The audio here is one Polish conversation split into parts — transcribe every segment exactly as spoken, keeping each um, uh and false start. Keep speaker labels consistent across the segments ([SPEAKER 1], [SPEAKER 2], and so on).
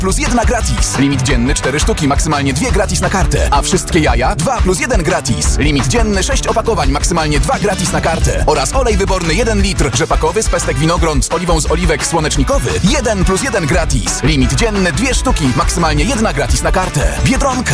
[SPEAKER 1] plus jedna gratis. Limit dzienny cztery sztuki, maksymalnie dwie gratis na kartę. A wszystkie jaja dwa plus jeden gratis. Limit dzienny sześć opakowań, maksymalnie dwa gratis na kartę. Oraz olej wyborny jeden litr, rzepakowy z pestek winogron z oliwą z oliwek słonecznikowy jeden plus jeden gratis. Limit dzienny dwie sztuki, maksymalnie jedna gratis na kartę. Biedronka.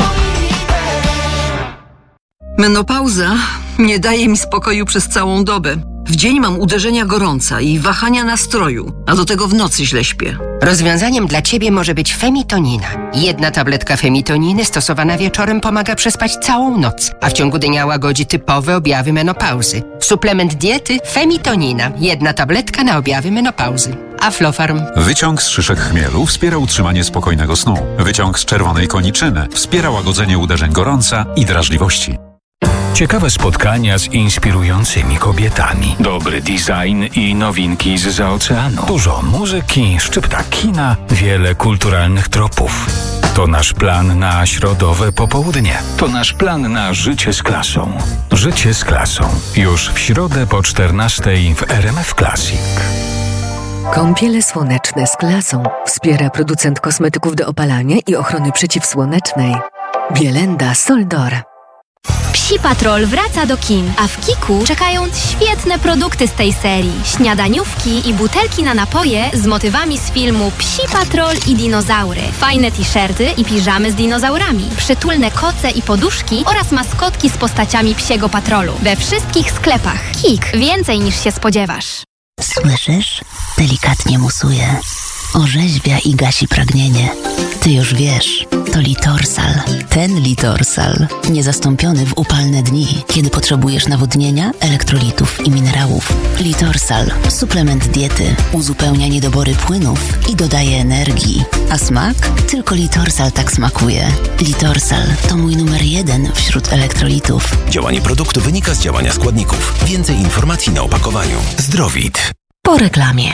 [SPEAKER 2] Menopauza nie daje mi spokoju przez całą dobę. W dzień mam uderzenia gorąca i wahania nastroju, a do tego w nocy źle śpię.
[SPEAKER 3] Rozwiązaniem dla Ciebie może być Femitonina. Jedna tabletka Femitoniny stosowana wieczorem pomaga przespać całą noc, a w ciągu dnia łagodzi typowe objawy menopauzy. Suplement diety Femitonina. Jedna tabletka na objawy menopauzy. Aflofarm.
[SPEAKER 4] Wyciąg z szyszek chmielu wspiera utrzymanie spokojnego snu. Wyciąg z czerwonej koniczyny wspiera łagodzenie uderzeń gorąca i drażliwości.
[SPEAKER 5] Ciekawe spotkania z inspirującymi kobietami. Dobry design i nowinki zza oceanu. Dużo muzyki, szczypta kina, wiele kulturalnych tropów. To nasz plan na środowe popołudnie. To nasz plan na życie z klasą. Życie z klasą. Już w środę po czternastej w R M F Classic.
[SPEAKER 6] Kąpiele słoneczne z klasą wspiera producent kosmetyków do opalania i ochrony przeciwsłonecznej. Bielenda Soldor.
[SPEAKER 7] Psi Patrol wraca do kin, a w Kiku czekają świetne produkty z tej serii. Śniadaniówki i butelki na napoje z motywami z filmu Psi Patrol i dinozaury. Fajne t-shirty i piżamy z dinozaurami. Przytulne koce i poduszki oraz maskotki z postaciami Psiego Patrolu. We wszystkich sklepach. Kik. Więcej niż się spodziewasz.
[SPEAKER 8] Słyszysz? Delikatnie musuje. Orzeźwia i gasi pragnienie. Ty już wiesz, to Litorsal. Ten Litorsal. Niezastąpiony w upalne dni, kiedy potrzebujesz nawodnienia, elektrolitów i minerałów. Litorsal. Suplement diety. Uzupełnia niedobory płynów i dodaje energii. A smak? Tylko Litorsal tak smakuje. Litorsal to mój numer jeden wśród elektrolitów.
[SPEAKER 9] Działanie produktu wynika z działania składników. Więcej informacji na opakowaniu. Zdrowit.
[SPEAKER 8] Po reklamie.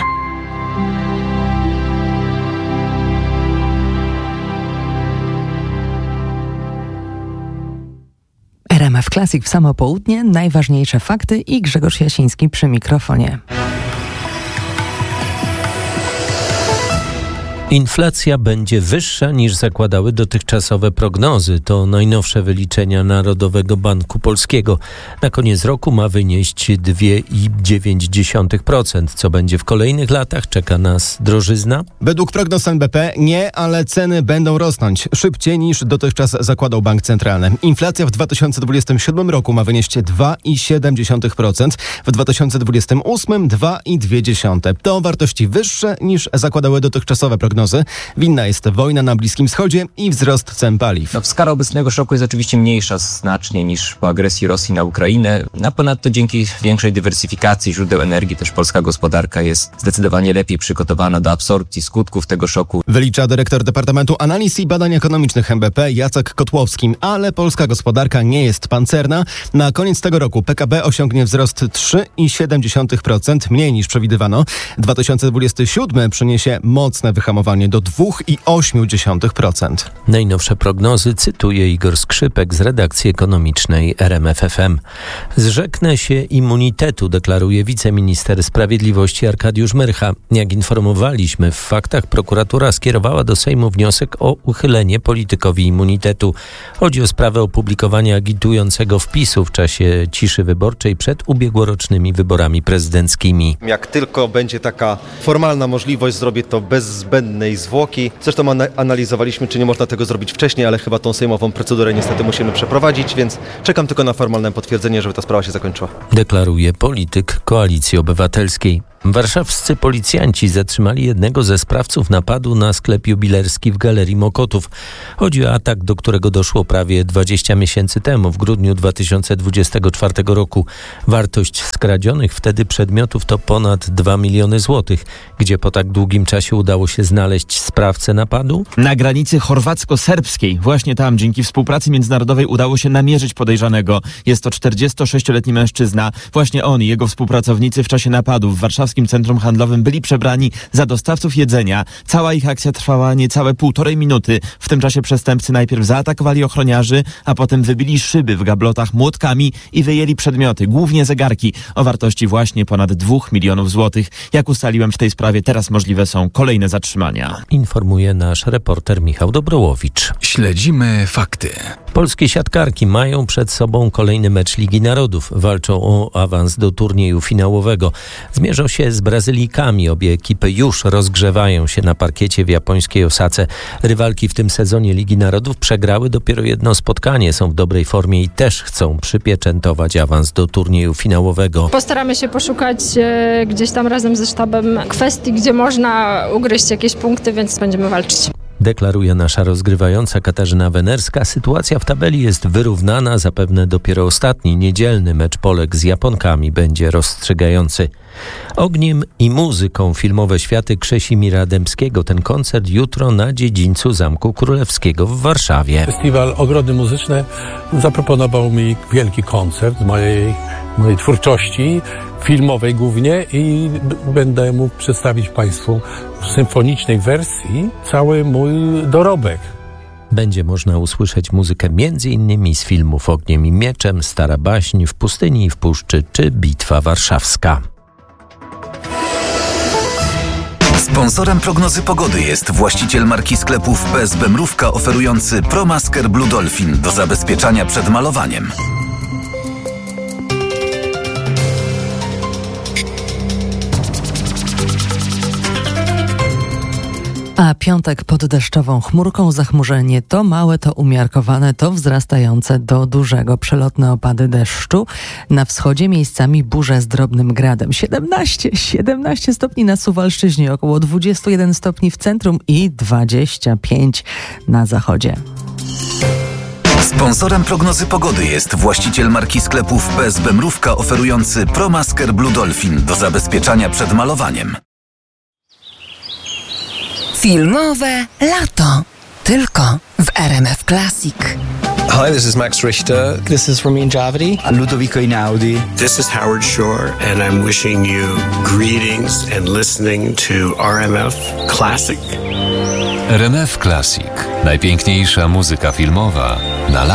[SPEAKER 10] R M F Classic w samo południe, najważniejsze fakty i Grzegorz Jasiński przy mikrofonie.
[SPEAKER 11] Inflacja będzie wyższa niż zakładały dotychczasowe prognozy. To najnowsze wyliczenia Narodowego Banku Polskiego. Na koniec roku ma wynieść dwa przecinek dziewięć procent. Co będzie w kolejnych latach? Czeka nas drożyzna?
[SPEAKER 12] Według prognoz N B P nie, ale ceny będą rosnąć szybciej niż dotychczas zakładał Bank Centralny. Inflacja w dwa tysiące dwudziestym siódmym roku ma wynieść dwa przecinek siedem procent, w dwa tysiące dwudziestym ósmym dwa przecinek dwa procent. To wartości wyższe niż zakładały dotychczasowe prognozy. Winna jest wojna na Bliskim Wschodzie i wzrost cen paliw.
[SPEAKER 13] No, skala obecnego szoku jest oczywiście mniejsza znacznie niż po agresji Rosji na Ukrainę. A ponadto dzięki większej dywersyfikacji źródeł energii też polska gospodarka jest zdecydowanie lepiej przygotowana do absorpcji skutków tego szoku. Wylicza dyrektor Departamentu Analiz i Badań Ekonomicznych M B P Jacek Kotłowski. Ale polska gospodarka nie jest pancerna. Na koniec tego roku P K B osiągnie wzrost trzy przecinek siedem procent, mniej niż przewidywano. dwa tysiące dwudziesty siódmy przyniesie mocne wyhamowanie do dwa przecinek osiem procent.
[SPEAKER 11] Najnowsze prognozy cytuje Igor Skrzypek z redakcji ekonomicznej R M F F M. Zrzeknę się immunitetu, deklaruje wiceminister sprawiedliwości Arkadiusz Myrcha. Jak informowaliśmy, w faktach prokuratura skierowała do Sejmu wniosek o uchylenie politykowi immunitetu. Chodzi o sprawę opublikowania agitującego wpisu w czasie ciszy wyborczej przed ubiegłorocznymi wyborami prezydenckimi.
[SPEAKER 14] Jak tylko będzie taka formalna możliwość, zrobię to bez zbędnej zwłoki. Zresztą analizowaliśmy, czy nie można tego zrobić wcześniej, ale chyba tą sejmową procedurę niestety musimy przeprowadzić, więc czekam tylko na formalne potwierdzenie, żeby ta sprawa się zakończyła.
[SPEAKER 11] Deklaruje polityk Koalicji Obywatelskiej. Warszawscy policjanci zatrzymali jednego ze sprawców napadu na sklep jubilerski w Galerii Mokotów. Chodzi o atak, do którego doszło prawie dwadzieścia miesięcy temu, w grudniu dwa tysiące dwudziestego czwartego roku. Wartość skradzionych wtedy przedmiotów to ponad dwa miliony złotych. Gdzie po tak długim czasie udało się znaleźć sprawcę napadu?
[SPEAKER 15] Na granicy chorwacko-serbskiej. Właśnie tam dzięki współpracy międzynarodowej udało się namierzyć podejrzanego. Jest to czterdziestosześcioletni mężczyzna. Właśnie on i jego współpracownicy w czasie napadu w warszawskim centrum handlowym byli przebrani za dostawców jedzenia. Cała ich akcja trwała niecałe półtorej minuty. W tym czasie przestępcy najpierw zaatakowali ochroniarzy, a potem wybili szyby w gablotach młotkami i wyjęli przedmioty, głównie zegarki, o wartości właśnie ponad dwóch milionów złotych. Jak ustaliłem w tej sprawie, teraz możliwe są kolejne zatrzymania. spotkania.
[SPEAKER 11] Informuje nasz reporter Michał Dobrołowicz.
[SPEAKER 5] Śledzimy fakty.
[SPEAKER 11] Polskie siatkarki mają przed sobą kolejny mecz Ligi Narodów. Walczą o awans do turnieju finałowego. Zmierzą się z Brazylijkami. Obie ekipy już rozgrzewają się na parkiecie w japońskiej Osace. Rywalki w tym sezonie Ligi Narodów przegrały dopiero jedno spotkanie. Są w dobrej formie i też chcą przypieczętować awans do turnieju finałowego.
[SPEAKER 16] Postaramy się poszukać e, gdzieś tam razem ze sztabem kwestii, gdzie można ugryźć jakieś punkty, więc będziemy walczyć.
[SPEAKER 11] Deklaruje nasza rozgrywająca Katarzyna Wenerska. Sytuacja w tabeli jest wyrównana. Zapewne dopiero ostatni, niedzielny mecz Polek z Japonkami będzie rozstrzygający. Ogniem i muzyką filmowe światy Krzesimira Dębskiego. Ten koncert jutro na dziedzińcu Zamku Królewskiego w Warszawie.
[SPEAKER 17] Festiwal Ogrody Muzyczne zaproponował mi wielki koncert mojej, mojej twórczości, filmowej głównie, i b- będę mógł przedstawić Państwu w symfonicznej wersji cały mój dorobek.
[SPEAKER 11] Będzie można usłyszeć muzykę między innymi z filmów Ogniem i Mieczem, Stara Baśń, W pustyni i w puszczy czy Bitwa Warszawska.
[SPEAKER 1] Sponsorem prognozy pogody jest właściciel marki sklepów P S B Mrówka, oferujący ProMasker Blue Dolphin do zabezpieczania przed malowaniem.
[SPEAKER 10] A piątek pod deszczową chmurką, zachmurzenie to małe, to umiarkowane, to wzrastające do dużego. Przelotne opady deszczu. Na wschodzie miejscami burze z drobnym gradem. siedemnaście, siedemnaście stopni na Suwalszczyźnie, około dwadzieścia jeden stopni w centrum i dwadzieścia pięć na zachodzie.
[SPEAKER 1] Sponsorem prognozy pogody jest właściciel marki sklepów P S B Mrówka, oferujący ProMasker Blue Dolphin do zabezpieczania przed malowaniem.
[SPEAKER 18] Filmowe lato. Tylko w R M F Classic.
[SPEAKER 19] Hi, this is Max Richter. This is Ramin Javadi. Ludovico Einaudi.
[SPEAKER 20] This is Howard Shore, and I'm wishing you greetings and listening to R M F Classic.
[SPEAKER 21] R M F Classic. Najpiękniejsza muzyka filmowa na lato.